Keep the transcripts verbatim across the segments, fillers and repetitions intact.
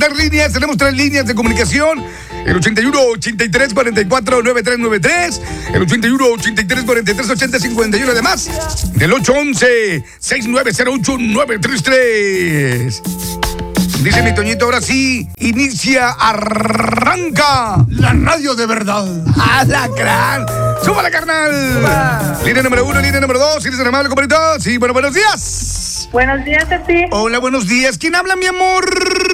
tres líneas, tenemos tres líneas de comunicación. El ochenta y uno, ochenta y tres, cuarenta y cuatro, noventa y tres noventa y tres. El ochenta y uno, ochenta y tres, cuarenta y tres, ochenta, cincuenta y uno. Además, del ocho once, sesenta y nueve cero ocho, nueve tres tres. Dice mi Toñito, ahora sí, inicia, arranca la radio de verdad. ¡Alacrán! ¡Súbale, carnal! ¡Suba! Línea número uno, línea número dos, ¿eres amable, compadrito? Sí, bueno, buenos días. Buenos días, Cepi. Hola, buenos días. ¿Quién habla, mi amor?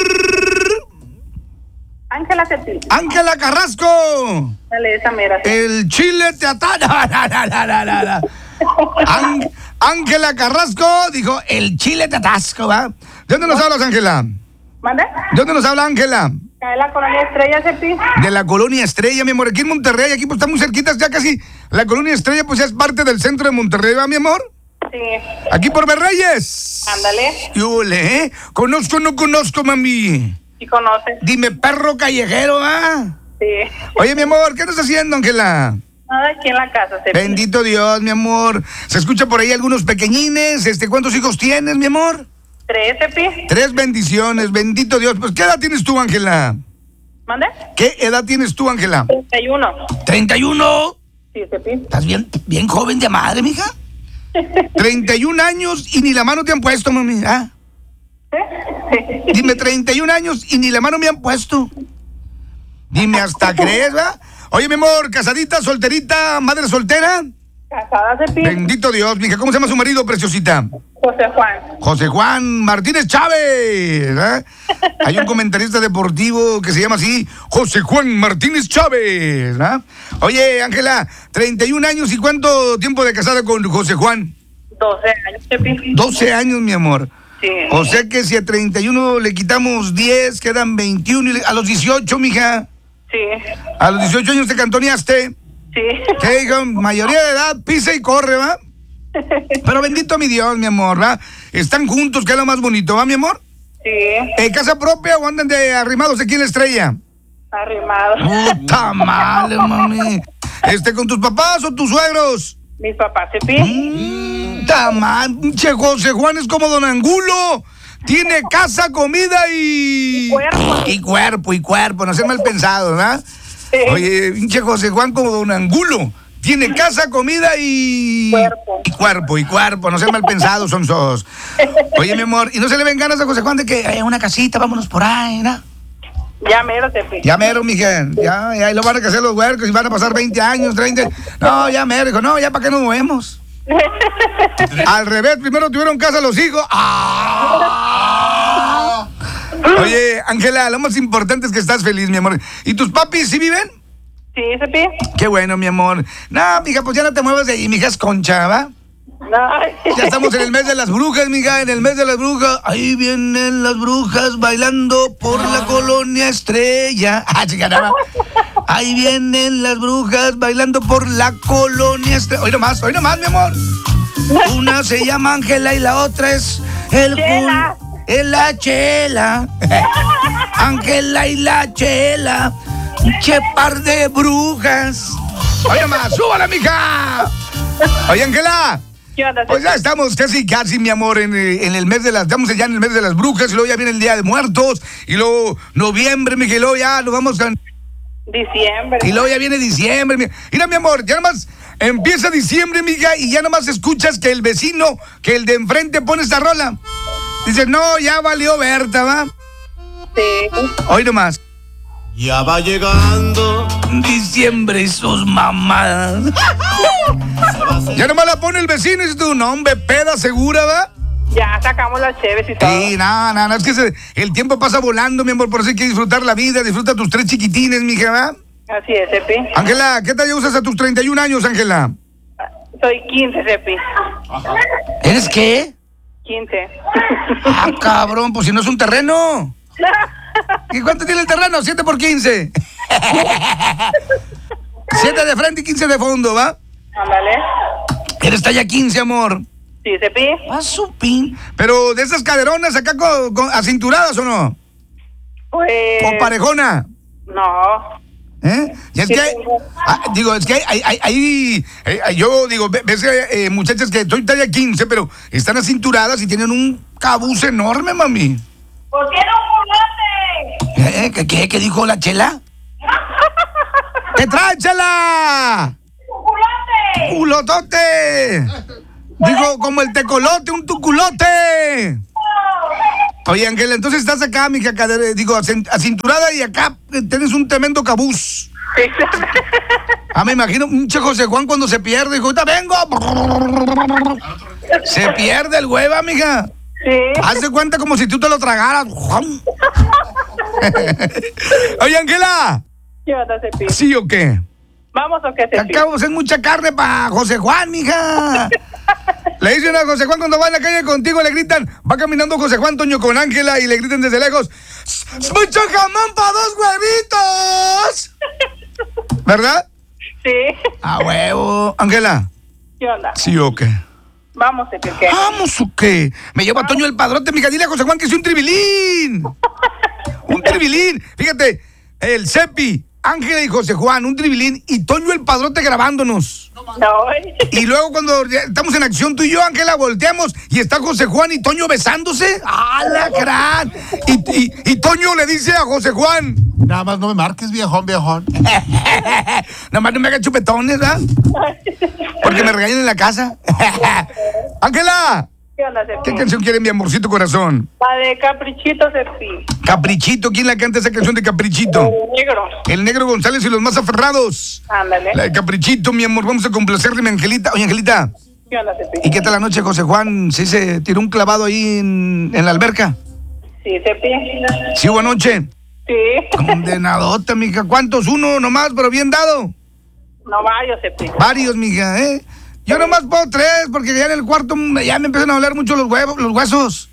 Ángela Cepi. Ángela Carrasco. Dale, esa mera. Sí. El chile te ataca. Ángela Carrasco dijo, el chile te atasco, ¿va? ¿De dónde nos hablas, Ángela? ¿Mande? ¿De dónde nos habla Ángela? De la Colonia Estrella, Cepi. De la Colonia Estrella, mi amor. Aquí en Monterrey, aquí pues está muy cerquita, ya casi. La Colonia Estrella pues ya es parte del centro de Monterrey, ¿va, mi amor? Sí. Aquí por Berreyes. Ándale. Yule, ¿eh? Conozco, no conozco, mami. ¿Sí conoces? Dime, perro callejero, ¿ah? Sí. Oye, mi amor, ¿qué estás haciendo, Ángela? Nada, aquí en la casa, Cepi. Bendito Dios, mi amor. Se escucha por ahí algunos pequeñines. Este, ¿cuántos hijos tienes, mi amor? Tres, Cepi. Tres bendiciones, bendito Dios. Pues, ¿qué edad tienes tú, Ángela? ¿Mande? ¿Qué edad tienes tú, Ángela? treinta y uno. ¿treinta y uno? Sí, Cepi. ¿Estás bien, bien joven de madre, mija? treinta y un años y ni la mano te han puesto, mami. ¿Ah? ¿Eh? Dime, treinta y un años y ni la mano me han puesto. Dime, ¿hasta crees, va? Oye, mi amor, casadita, solterita, madre soltera. Casada, Cepi. Bendito Dios, mija. ¿Cómo se llama su marido, preciosita? José Juan. José Juan Martínez Chávez. ¿Eh? Hay un comentarista deportivo que se llama así, José Juan Martínez Chávez. ¿Eh? Oye, Ángela, treinta y un años, ¿y cuánto tiempo de casada con José Juan? doce años, Cepi. doce años, mi amor. Sí. O sea que si a treinta y uno le quitamos diez, quedan veintiuno. Y le- a los dieciocho, mija. Sí. A los dieciocho años te cantoneaste. Sí. ¿Qué, hija? Mayoría de edad, pisa y corre, ¿va? Pero bendito mi Dios, mi amor, ¿va? Están juntos, que es lo más bonito, ¿va, mi amor? Sí. ¿En casa propia o andan de arrimados aquí en la Estrella? Arrimado. Puta madre, mami. Este, ¿con tus papás o tus suegros? Mis papás, Cepi. Puta madre, che, José Juan es como Don Angulo. Tiene casa, comida y... Y cuerpo. Y cuerpo, y cuerpo, no ser mal pensado, ¿verdad? Sí. Oye, pinche José Juan como Don Angulo. Tiene casa, comida y... Cuerpo. Y cuerpo, y cuerpo, no ser mal pensado, son sos. Oye, mi amor, ¿y no se le ven ganas a José Juan de que hay una casita, vámonos por ahí, ¿no? Ya mero, Cepi. Ya mero, mija, ya, ya, ahí lo van a hacer los huercos y van a pasar veinte años, treinta. No, ya mero, dijo, no, ya para qué nos movemos. Al revés, primero tuvieron casa los hijos. ¡Ah! Oye, Ángela, lo más importante es que estás feliz, mi amor. ¿Y tus papis sí viven? Sí, Cepi. Qué bueno, mi amor. No, mija, pues ya no te muevas de ahí, mija, es Concha, ¿va? Ay. Ya estamos en el mes de las brujas, mija, en el mes de las brujas. Ahí vienen las brujas bailando por la Colonia Estrella. Ah, chica, nada. Ahí vienen las brujas bailando por la Colonia Estrella. Hoy nomás, hoy nomás, mi amor. Una se llama Ángela y la otra es el Chela. Jul- es la Chela. Ángela y la Chela. Che par de brujas. Hoy nomás, súbala, mija. Oye, Ángela. ¿Qué onda, Pues ya Cepi? estamos casi, casi, mi amor, en, eh, en el mes de las... Estamos ya en el mes de las brujas y luego ya viene el Día de Muertos y luego noviembre, mi, y luego ya nos vamos a... Diciembre. Y luego ya viene diciembre, mi... Mira, mi amor, ya nomás empieza diciembre, mija, y ya nomás escuchas que el vecino, que el de enfrente pone esta rola. Dice, no, ya valió Berta, ¿va? Sí. Hoy nomás. Ya va llegando. Diciembre y sus mamadas. Ya nomás la pone el vecino y dice tu nombre, peda segura, ¿va? Ya sacamos las cheves y todo. Sí, no, no, no, es que se- el tiempo pasa volando, mi amor, por eso hay que disfrutar la vida, disfruta tus tres chiquitines, mija, ¿va? Así es, Cepi. Ángela, ¿qué talla usas a tus treinta y un años, Ángela? Soy quince, Cepi. ¿Eres qué? quince. Ah, cabrón, pues si no es un terreno. ¿Y cuánto tiene el terreno? siete por quince. siete de frente y quince de fondo, ¿va? Ándale. Eres talla quince, amor. Sí, Cepi. Ah, su pin. Pero de esas caderonas acá con, con- acinturadas, ¿o no? Pues. ¿O parejona? No. ¿Eh? Y es Sí, que, tengo. ah, digo, es que hay, hay, hay- eh, yo digo, ve- ves que eh, muchachas que estoy talla quince, pero están acinturadas y tienen un cabuz enorme, mami. ¿Por qué no un ¿Eh? ¿Qué, qué, qué dijo la Chela? ¿Qué trae, Chela? ¡Chocolate! ¡Culotote! Dijo como el tecolote, un tuculote. Oye, Ángela, entonces estás acá, mija, cadere- digo, acin- acinturada y acá eh, tienes un tremendo cabuz. Sí. Ah, me imagino un che José Juan cuando se pierde, dijo, ahorita vengo. Se pierde el hueva, mija. Sí. Haz de cuenta como si tú te lo tragaras. Oye, Ángela, ¿Qué onda, Cepi? ¿sí o qué? ¿Vamos o qué, Cepi? Acabo de hacer mucha carne para José Juan, mija. Le dicen a José Juan cuando va en la calle contigo, le gritan, va caminando José Juan Toño con Ángela y le gritan desde lejos, ¡mucho jamón para dos huevitos! ¿Verdad? Sí. A huevo. Ángela, ¿Qué onda? ¿sí o qué? Vamos, Cepi, ¿qué? ¿Vamos o qué? Me lleva Toño el padrote, mija, dile a José Juan que es un tribilín. Un tribilín. Fíjate, el Cepi, Ángela y José Juan, un tribilín y Toño el padrote grabándonos. No, ¿eh? Y luego cuando ya estamos en acción tú y yo, Ángela, volteamos y está José Juan y Toño besándose. ¡Ah, la gran! Y, y, y Toño le dice a José Juan, Nada más no me marques, viejón, viejón. nada más no me hagas chupetones, ¿verdad? Porque me regañan en la casa. Ángela, ¿Qué onda, Cepi? ¿qué canción quiere mi amorcito corazón? La de Caprichito, Cepi. Caprichito, ¿quién la canta esa canción de Caprichito? El negro. El Negro González y los más aferrados. Ándale. La de Caprichito, mi amor, vamos a complacerle, mi Angelita. Oye, Angelita, ¿Qué onda, Cepi? ¿y qué tal la noche, José Juan? ¿Sí se tiró un clavado ahí en, en la alberca? Sí, Cepi. ¿Sí hubo anoche? Sí. Condenadota, mija. ¿Cuántos? Uno nomás, pero bien dado. No vayas, Cepi. Varios, mija, ¿eh? Yo nomás puedo tres, porque ya en el cuarto me- ya me empiezan a doler mucho los huevos, los huesos.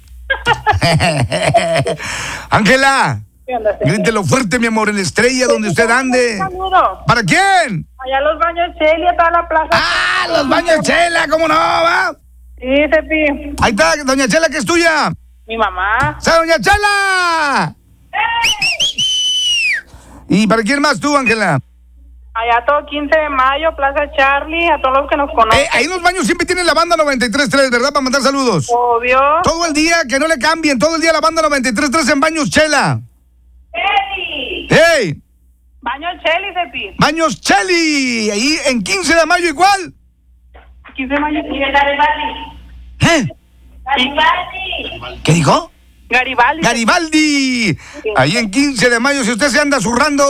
Ángela, ¿Qué onda, Cepi? grítelo fuerte, mi amor, en la estrella donde usted ande. Saludo. ¿Para quién? Allá los baños Chelia, toda la plaza. ¡Ah, los baños Chela! ¿Cómo no, va? Sí, Cepi. Ahí está, doña Chela, que es tuya. Mi mamá. ¡Sa, doña Chela! ¿Y para quién más tú, Ángela? Allá todo quince de mayo, Plaza Charlie, a todos los que nos conocen. Eh, ahí en los baños siempre tienen la banda noventa y tres punto tres, ¿verdad? Para mandar saludos. Obvio. Todo el día, que no le cambien, todo el día la banda noventa y tres punto tres en Baños Chela. Cheli. ¡Ey! Baño Cheli, Cepi. Baños Cheli, ahí en quince de mayo igual. quince de mayo. Y Garibaldi. ¿Eh? Garibaldi. ¿Qué dijo? Garibaldi. Garibaldi. Ahí en quince de mayo, si usted se anda zurrando,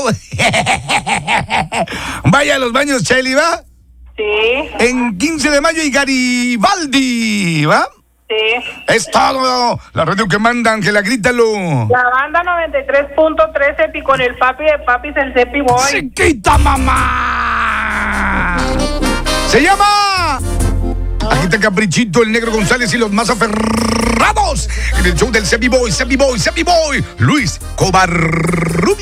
vaya a los Baños Cheli, ¿va? Sí, En quince de mayo y Garibaldi, ¿va? sí. Es todo. La radio que manda, Ángela, grítalo. La banda noventa y tres punto tres, Cepi, con el papi de papis, el Cepi Boy. ¡Chiquita mamá! Se llama... Aquí está Caprichito, el Negro González y los más aferrados en el show del Cepi Boy, Cepi Boy, Cepi Boy, Luis Covarrubias.